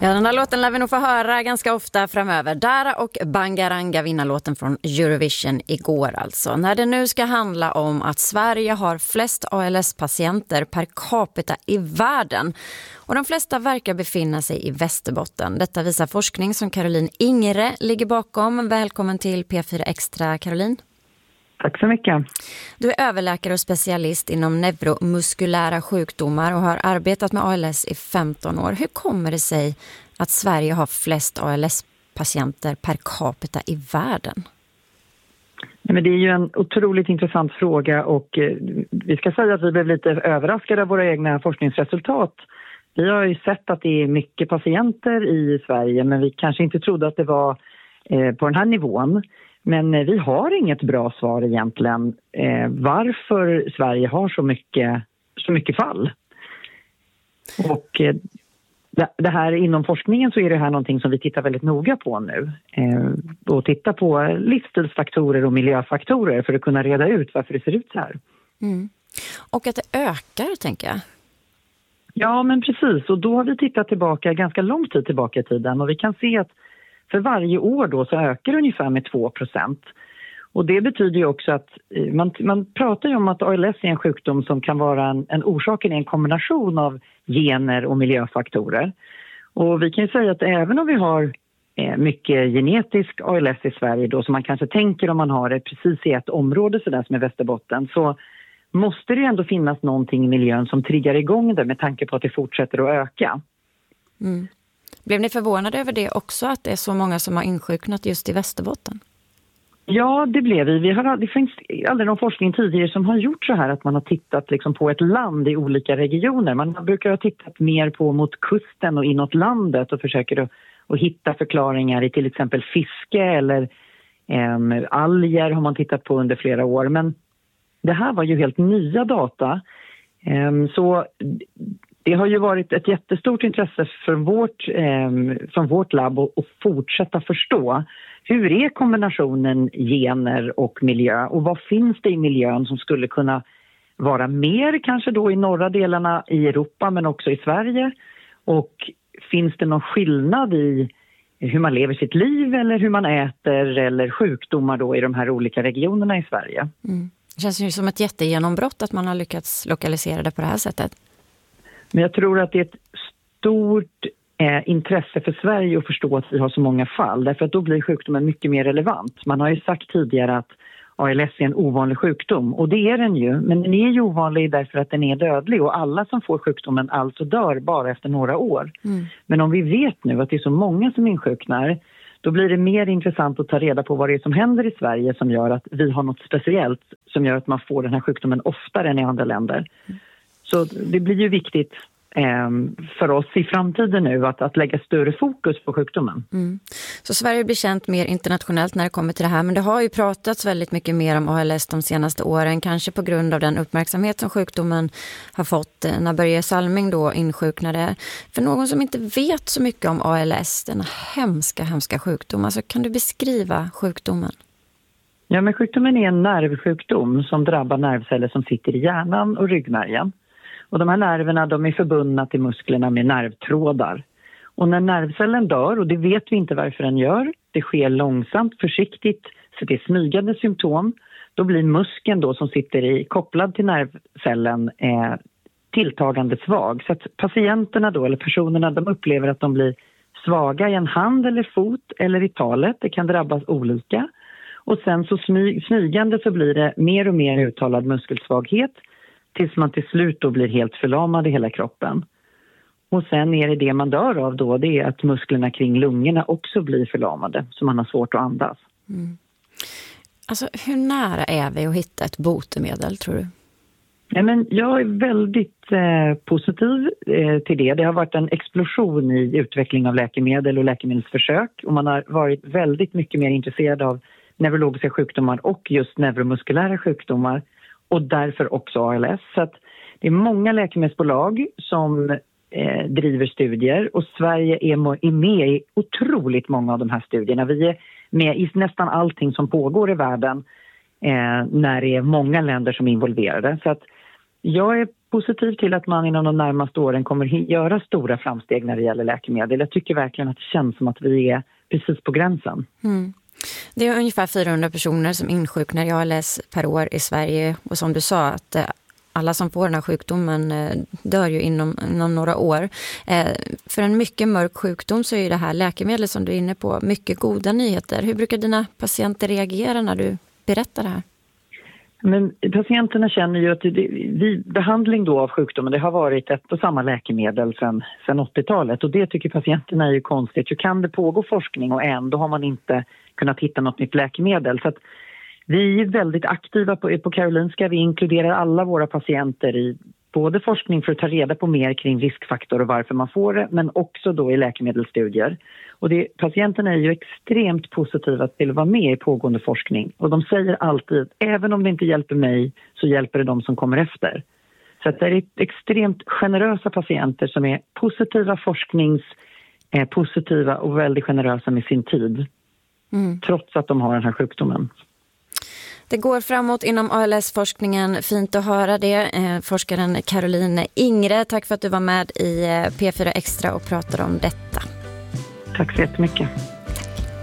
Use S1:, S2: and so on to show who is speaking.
S1: Ja, den här låten lär vi nog få höra ganska ofta framöver. Dara och Bangaranga, vinnarlåten från Eurovision igår alltså. När det nu ska handla om att Sverige har flest ALS-patienter per capita i världen. Och de flesta verkar befinna sig i Västerbotten. Detta visar forskning som Caroline Ingre ligger bakom. Välkommen till P4 Extra, Caroline.
S2: Tack så mycket.
S1: Du är överläkare och specialist inom neuromuskulära sjukdomar och har arbetat med ALS i 15 år. Hur kommer det sig att Sverige har flest ALS-patienter per capita i världen?
S2: Men det är ju en otroligt intressant fråga och vi ska säga att vi blev lite överraskade av våra egna forskningsresultat. Vi har ju sett att det är mycket patienter i Sverige, men vi kanske inte trodde att det var på den här nivån. Men vi har inget bra svar egentligen varför Sverige har så mycket fall. Och det här inom forskningen så är det här någonting som vi tittar väldigt noga på nu. Och tittar på livsstilsfaktorer och miljöfaktorer för att kunna reda ut varför det ser ut så här.
S1: Mm. Och att det ökar, tänker jag.
S2: Ja, men precis. Och då har vi tittat tillbaka ganska lång tid tillbaka i tiden. Och vi kan se att för varje år då så ökar det ungefär med 2%. Och det betyder ju också att man pratar ju om att ALS är en sjukdom som kan vara en orsak i en kombination av gener och miljöfaktorer. Och vi kan ju säga att även om vi har mycket genetisk ALS i Sverige då, som man kanske tänker om man har det precis i ett område sådär som i Västerbotten, så måste det ju ändå finnas någonting i miljön som triggar igång det med tanke på att det fortsätter att öka.
S1: Mm. Blev ni förvånade över det också, att det är så många som har insjuknat just i Västerbotten?
S2: Ja, det blev vi. Det finns aldrig någon forskning tidigare som har gjort så här att man har tittat liksom på ett land i olika regioner. Man brukar ha tittat mer på mot kusten och inåt landet och försöker att hitta förklaringar i till exempel fiske eller alger har man tittat på under flera år. Men det här var ju helt nya data. Så det har ju varit ett jättestort intresse från vårt labb att fortsätta förstå hur är kombinationen gener och miljö och vad finns det i miljön som skulle kunna vara mer kanske då i norra delarna i Europa men också i Sverige, och finns det någon skillnad i hur man lever sitt liv eller hur man äter eller sjukdomar då i de här olika regionerna i Sverige.
S1: Mm. Det känns ju som ett jättegenombrott att man har lyckats lokalisera det på det här sättet.
S2: Men jag tror att det är ett stort intresse för Sverige att förstå att vi har så många fall. Därför att då blir sjukdomen mycket mer relevant. Man har ju sagt tidigare att ALS är en ovanlig sjukdom. Och det är den ju. Men den är ju ovanlig därför att den är dödlig. Och alla som får sjukdomen alltså dör bara efter några år. Mm. Men om vi vet nu att det är så många som insjuknar, då blir det mer intressant att ta reda på vad det är som händer i Sverige som gör att vi har något speciellt som gör att man får den här sjukdomen oftare än i andra länder. Mm. Så det blir ju viktigt för oss i framtiden nu att lägga större fokus på sjukdomen.
S1: Mm. Så Sverige blir känt mer internationellt när det kommer till det här, men det har ju pratats väldigt mycket mer om ALS de senaste åren, kanske på grund av den uppmärksamhet som sjukdomen har fått när Börje Salming då insjuknade. För någon som inte vet så mycket om ALS, den hemska sjukdom, alltså kan du beskriva sjukdomen?
S2: Ja, men sjukdomen är en nervsjukdom som drabbar nervceller som sitter i hjärnan och ryggmärgen. Och de här nerverna, de är förbundna till musklerna med nervtrådar. Och när nervcellen dör, och det vet vi inte varför den gör, det sker långsamt, försiktigt, så det är smygande symptom, då blir muskeln då som sitter kopplad till nervcellen tilltagande svag. Så att patienterna då, eller personerna, de upplever att de blir svaga i en hand eller fot eller i talet. Det kan drabbas olika. Och sen så smygande så blir det mer och mer uttalad muskelsvaghet, tills man till slut då blir helt förlamad i hela kroppen. Och sen är det man dör av då, det är att musklerna kring lungorna också blir förlamade, så man har svårt att andas.
S1: Mm. Alltså hur nära är vi att hitta ett botemedel, tror du?
S2: Ja, men jag är väldigt positiv till det. Det har varit en explosion i utveckling av läkemedel och läkemedelsförsök. Och man har varit väldigt mycket mer intresserad av neurologiska sjukdomar och just neuromuskulära sjukdomar. Och därför också ALS. Så att det är många läkemedelsbolag som driver studier. Och Sverige är med i otroligt många av de här studierna. Vi är med i nästan allting som pågår i världen när det är många länder som är involverade. Så att jag är positiv till att man inom de närmaste åren kommer göra stora framsteg när det gäller läkemedel. Jag tycker verkligen att det känns som att vi är precis på gränsen.
S1: Mm. Det är ungefär 400 personer som insjuknar i ALS per år i Sverige. Och som du sa, att alla som får den här sjukdomen dör ju inom några år. För en mycket mörk sjukdom så är ju det här läkemedel som du är inne på mycket goda nyheter. Hur brukar dina patienter reagera när du berättar det här?
S2: Men patienterna känner ju att behandling då av sjukdomen, det har varit ett och samma läkemedel sedan 80-talet. Och det tycker patienterna är ju konstigt. Hur kan det pågå forskning och ändå har man inte kunnat hitta något nytt läkemedel? Så att vi är väldigt aktiva på Karolinska. Vi inkluderar alla våra patienter i både forskning för att ta reda på mer kring riskfaktor och varför man får det, men också då i läkemedelsstudier. Och patienterna är ju extremt positiva till att vara med i pågående forskning. Och de säger alltid, även om det inte hjälper mig så hjälper det de som kommer efter. Så att det är extremt generösa patienter som är positiva positiva och väldigt generösa med sin tid. Trots att de har den här sjukdomen.
S1: Det går framåt inom ALS-forskningen. Fint att höra det. Forskaren Caroline Ingre, tack för att du var med i P4 Extra och pratade om detta.
S2: Tack så jättemycket.